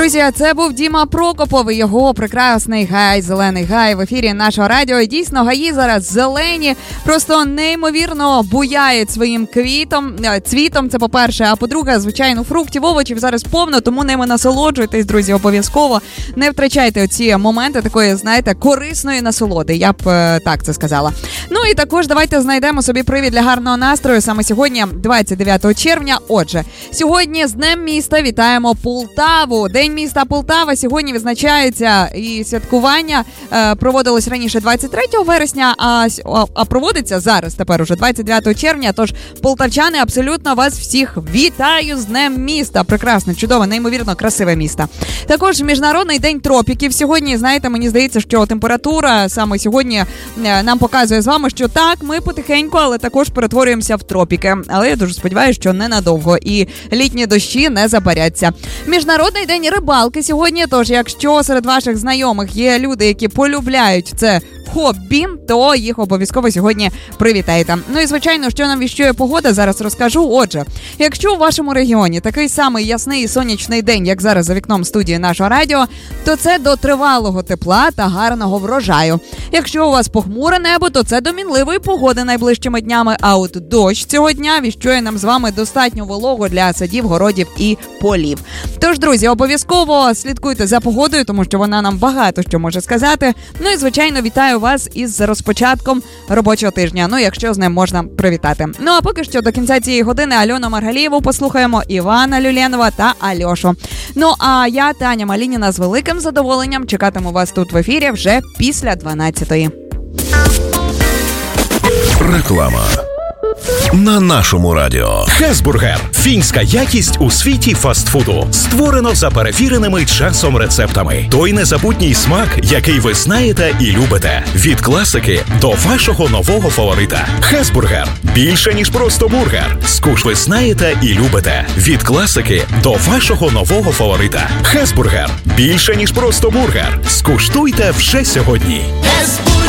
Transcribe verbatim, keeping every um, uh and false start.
Друзі, це був Діма Прокопов і його прекрасний гай, зелений гай в ефірі нашого радіо. І дійсно, гаї зараз зелені, просто неймовірно буяють своїм квітом, цвітом, це по-перше, а по-друге, звичайно, фруктів, овочів зараз повно, тому ними насолоджуйтесь, друзі, обов'язково. Не втрачайте оці моменти такої, знаєте, корисної насолоди, я б е, так це сказала. Ну і також давайте знайдемо собі привід для гарного настрою. Саме сьогодні, двадцять дев'ятого червня. Отже, сьогодні з Днем міста вітаємо Полтаву. День міста Полтава сьогодні відзначається, і святкування е, проводилось раніше двадцять третього вересня, а, а проводиться зараз тепер уже двадцять дев'ятого червня. Тож, полтавчани, абсолютно вас всіх вітаю з Днем міста. Прекрасне, чудове, неймовірно красиве місто. Також Міжнародний день тропіків. Сьогодні, знаєте, мені здається, що температура саме сьогодні е, нам показує з вами, що так, ми потихеньку, але також перетворюємося в тропіки. Але я дуже сподіваюся, що ненадовго і літні дощі не запаряться. Міжнародний день рибалки сьогодні, тож якщо серед ваших знайомих є люди, які полюбляють це хобі, то їх обов'язково сьогодні привітайте. Ну і, звичайно, що нам віщує погода, зараз розкажу. Отже, якщо у вашому регіоні такий самий ясний і сонячний день, як зараз за вікном студії нашого радіо, то це до тривалого тепла та гарного врожаю. Якщо у вас похмуре небо, то це до мінливої погоди найближчими днями, а от дощ цього дня віщує нам з вами достатньо вологу для садів, городів і полів. Тож, друзі, обов'язково слідкуйте за погодою, тому що вона нам багато що може сказати. Ну і, звичайно, вітаю вас із розпочатком робочого тижня. Ну, якщо з ним можна привітати. Ну, а поки що до кінця цієї години Альону Маргалієву послухаємо, Івана Люленова та Альошу. Ну, а я, Таня Малініна, з великим задоволенням чекатиму вас тут в ефірі вже після дванадцятої. Реклама. На нашому радіо. Хесбургер. Фінська якість у світі фастфуду. Створено за перевіреними часом рецептами. Той незабутній смак, який ви знаєте і любите. Від класики до вашого нового фаворита. Хесбургер. Більше, ніж просто бургер. Скуш ви знаєте і любите. Від класики до вашого нового фаворита. Хесбургер. Більше, ніж просто бургер. Скуштуйте вже сьогодні.